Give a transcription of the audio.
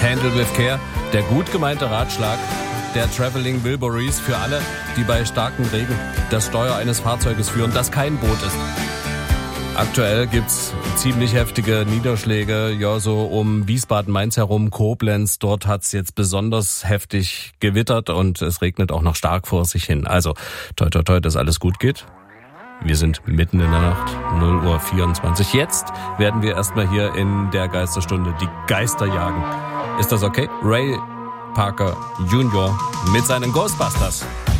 Handle with Care, der gut gemeinte Ratschlag der Traveling Wilburys für alle, die bei starkem Regen das Steuer eines Fahrzeuges führen, das kein Boot ist. Aktuell gibt's ziemlich heftige Niederschläge, ja, so um Wiesbaden-Mainz herum, Koblenz. Dort hat's jetzt besonders heftig gewittert und es regnet auch noch stark vor sich hin. Also, toi, toi, toi, dass alles gut geht. Wir sind mitten in der Nacht, 0:24 Uhr. Jetzt werden wir erstmal hier in der Geisterstunde die Geister jagen. Ist das okay? Ray Parker Jr. mit seinen Ghostbusters.